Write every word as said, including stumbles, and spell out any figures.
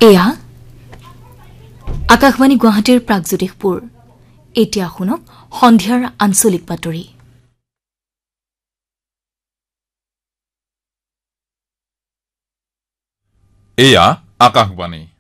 এয়া আকাশবাণী গুৱাহাটীৰ প্ৰাগজ্যোতিষপুৰ এতিয়া শুনক সন্ধিয়াৰ আঞ্চলিক বাতৰি এয়া আকাশবাণী